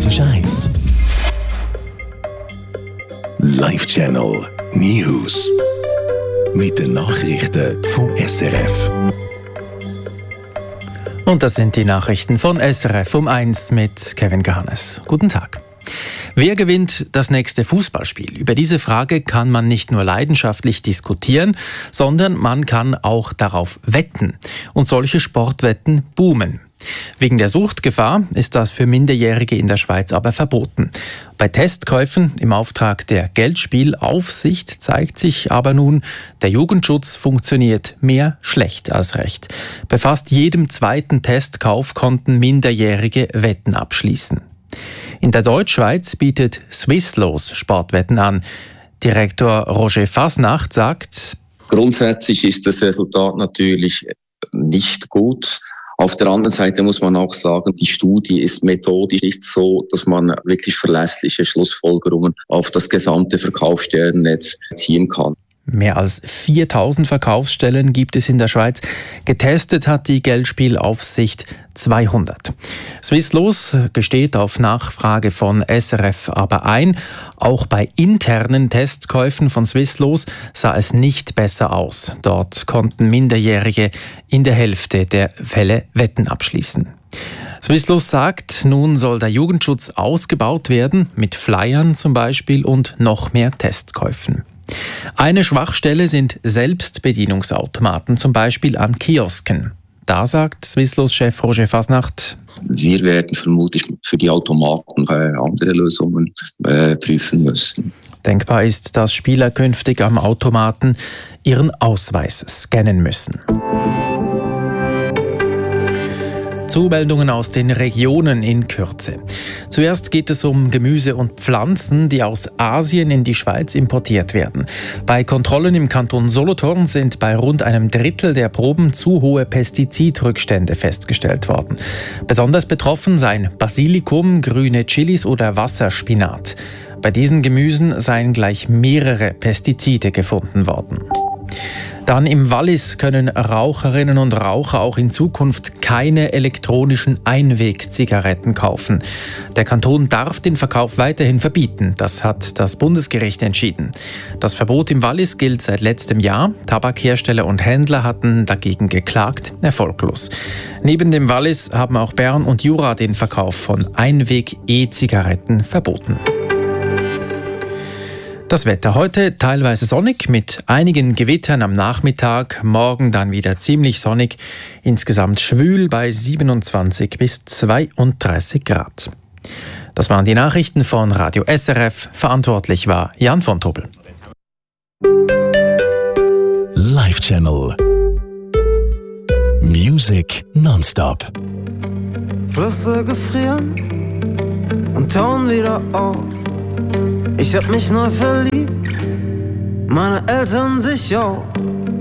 ist 1. Live Channel News. Mit den Nachrichten vom SRF. Und das sind die Nachrichten von SRF um 1 mit Kevin Gahannes. Guten Tag. Wer gewinnt das nächste Fußballspiel? Über diese Frage kann man nicht nur leidenschaftlich diskutieren, sondern man kann auch darauf wetten. Und solche Sportwetten boomen. Wegen der Suchtgefahr ist das für Minderjährige in der Schweiz aber verboten. Bei Testkäufen im Auftrag der Geldspielaufsicht zeigt sich aber nun, der Jugendschutz funktioniert mehr schlecht als recht. Bei fast jedem zweiten Testkauf konnten Minderjährige Wetten abschließen. In der Deutschschweiz bietet Swisslos Sportwetten an. Direktor Roger Fasnacht sagt: Grundsätzlich ist das Resultat natürlich nicht gut. Auf der anderen Seite muss man auch sagen, die Studie ist methodisch nicht so, dass man wirklich verlässliche Schlussfolgerungen auf das gesamte Verkaufsstellennetz ziehen kann. Mehr als 4000 Verkaufsstellen gibt es in der Schweiz. Getestet hat die Geldspielaufsicht 200. Swisslos gesteht auf Nachfrage von SRF aber ein. Auch bei internen Testkäufen von Swisslos sah es nicht besser aus. Dort konnten Minderjährige in der Hälfte der Fälle Wetten abschließen. Swisslos sagt, nun soll der Jugendschutz ausgebaut werden, mit Flyern zum Beispiel und noch mehr Testkäufen. Eine Schwachstelle sind Selbstbedienungsautomaten, zum Beispiel an Kiosken. Da sagt Swisslos-Chef Roger Fasnacht: Wir werden vermutlich für die Automaten andere Lösungen prüfen müssen. Denkbar ist, dass Spieler künftig am Automaten ihren Ausweis scannen müssen. Zumeldungen aus den Regionen in Kürze. Zuerst geht es um Gemüse und Pflanzen, die aus Asien in die Schweiz importiert werden. Bei Kontrollen im Kanton Solothurn sind bei rund einem Drittel der Proben zu hohe Pestizidrückstände festgestellt worden. Besonders betroffen seien Basilikum, grüne Chilis oder Wasserspinat. Bei diesen Gemüsen seien gleich mehrere Pestizide gefunden worden. Dann im Wallis können Raucherinnen und Raucher auch in Zukunft keine elektronischen Einwegzigaretten kaufen. Der Kanton darf den Verkauf weiterhin verbieten. Das hat das Bundesgericht entschieden. Das Verbot im Wallis gilt seit letztem Jahr. Tabakhersteller und Händler hatten dagegen geklagt, erfolglos. Neben dem Wallis haben auch Bern und Jura den Verkauf von Einweg-E-Zigaretten verboten. Das Wetter heute teilweise sonnig mit einigen Gewittern am Nachmittag, morgen dann wieder ziemlich sonnig, insgesamt schwül bei 27 bis 32 Grad. Das waren die Nachrichten von Radio SRF, verantwortlich war Jan von Tobel. Live Channel Music nonstop. Flüsse gefrieren und tauen wieder auf. Ich hab mich neu verliebt, meine Eltern sich auch.